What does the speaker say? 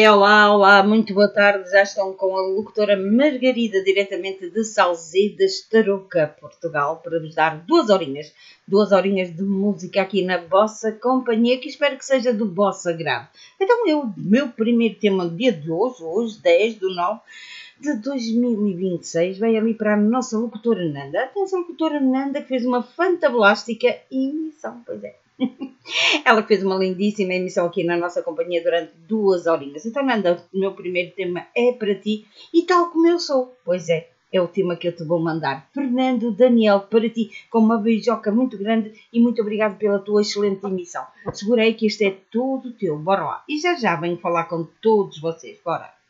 Olá, olá, muito boa tarde. Já estão com a locutora Margarida, diretamente de Salzedas, Tarouca, Portugal, para vos dar 2 horinhas de música aqui na vossa companhia, que espero que seja do vosso agrado. Então, o meu primeiro tema do dia de hoje, 10 de 9 de 2026, vai ali para a nossa locutora Nanda. Atenção, locutora Nanda, que fez uma fantabulástica emissão, pois é. Ela fez uma lindíssima emissão aqui na nossa companhia durante 2 horinhas. Então, Nanda, o meu primeiro tema é para ti e tal como eu sou. Pois é o tema que eu te vou mandar. Fernando Daniel, para ti, com uma beijoca muito grande e muito obrigado pela tua excelente emissão. Segurei que isto é tudo teu. Bora lá. E já venho falar com todos vocês. Bora.